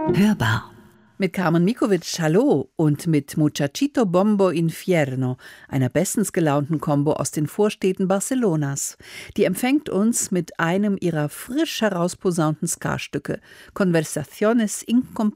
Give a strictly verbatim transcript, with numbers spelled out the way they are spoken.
Hörbar. Mit Carmen Mikovic, hallo, und mit Muchachito Bombo Infierno, einer bestens gelaunten Combo aus den Vorstädten Barcelonas. Die empfängt uns mit einem ihrer frisch herausposaunten Ska-Stücke, Conversaciones Incompatibles.